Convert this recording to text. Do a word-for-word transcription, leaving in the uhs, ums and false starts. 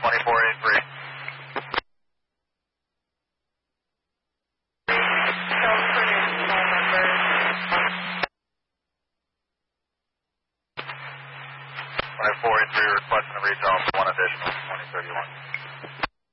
twenty-four eighty-three. twenty-four eighty-three requesting a recall for one additional twenty thirty-one.